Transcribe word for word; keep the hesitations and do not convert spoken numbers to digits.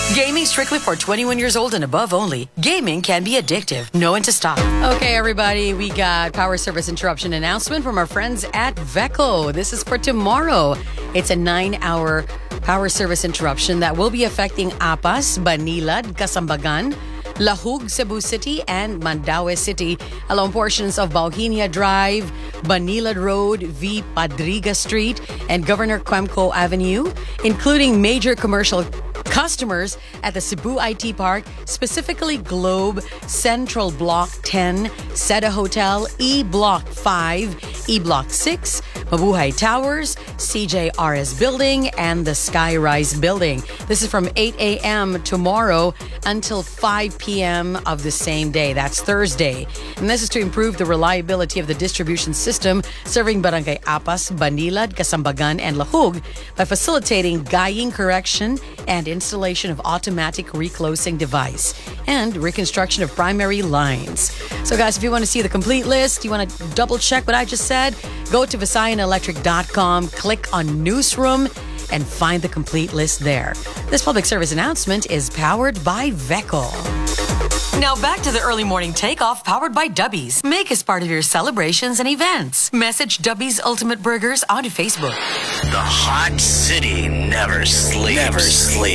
Gaming strictly for twenty-one years old and above only. Gaming can be addictive. Know when to stop. Okay, everybody, we got power service interruption announcement from our friends at Veco. This is for tomorrow. It's a nine-hour power service interruption that will be affecting Apas, Banilad, Kasambagan, Lahug, Cebu City, and Mandaue City, along portions of Bauhinia Drive, Banilad Road, V. Padriga Street, and Governor Quemco Avenue, including major commercial customers at the Cebu I T Park, specifically Globe, Central Block ten, Seda Hotel, E Block five, E Block six, Mabuhay Towers, C J R S Building, and the Skyrise Building. This is from eight a.m. tomorrow until five p.m. of the same day. That's Thursday. And this is to improve the reliability of the distribution system serving Barangay Apas, Banilad, Kasambagan, and Lahug by facilitating guying correction and installation of automatic reclosing device and reconstruction of primary lines. So guys, if you want to see the complete list, you want to double check what I just said, go to visayan electric dot com, click on Newsroom, and find the complete list there. This public service announcement is powered by Veco. Now back to the early morning takeoff powered by Dubbies. Make us part of your celebrations and events. Message Dubbies Ultimate Burgers on Facebook. The hot city never sleeps. Never sleeps.